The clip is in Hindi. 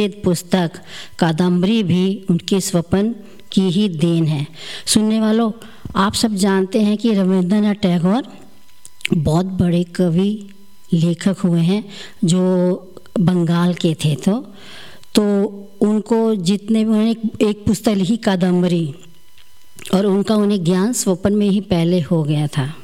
प्रसिद्ध पुस्तक कादम्बरी भी उनके स्वप्न की ही देन है। सुनने वालों, आप सब जानते हैं कि रविंद्रनाथ टैगोर बहुत बड़े कवि लेखक हुए हैं जो बंगाल के थे। तो उनको जितने भी उन्होंने एक पुस्तक लिखी कादम्बरी, और उन्हें ज्ञान स्वप्न में ही पहले हो गया था।